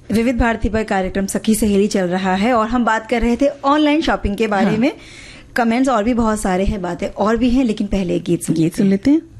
विविध भारती पर कार्यक्रम सखी सहेली चल रहा है और हम बात कर रहे थे ऑनलाइन शॉपिंग के बारे में। कमेंट्स और भी बहुत सारे हैं, बातें और भी हैं, लेकिन पहले एक गीत सुन लेते हैं।